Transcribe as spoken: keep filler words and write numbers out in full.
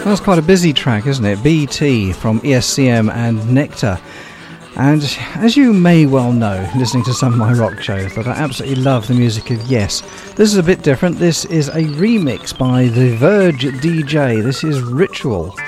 That's quite a busy track, isn't it? B T from E S C M and Nectar. And as you may well know, listening to some of my rock shows, that I absolutely love the music of Yes. This is a bit different. This is a remix by The Verge D J. This is Ritual.